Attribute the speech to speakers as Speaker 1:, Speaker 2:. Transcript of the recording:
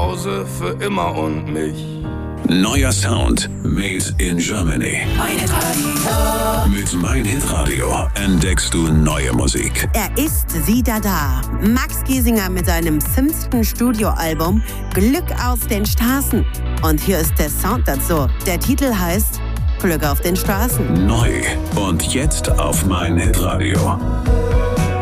Speaker 1: Hause für immer und mich.
Speaker 2: Neuer Sound made in Germany.
Speaker 3: Mein Hitradio.
Speaker 2: Mit Mein Hitradio entdeckst du neue Musik.
Speaker 4: Er ist wieder da. Max Giesinger mit seinem 5. Studioalbum Glück auf den Straßen. Und hier ist der Sound dazu. Der Titel heißt Glück auf den Straßen.
Speaker 2: Neu und jetzt auf Mein Hitradio.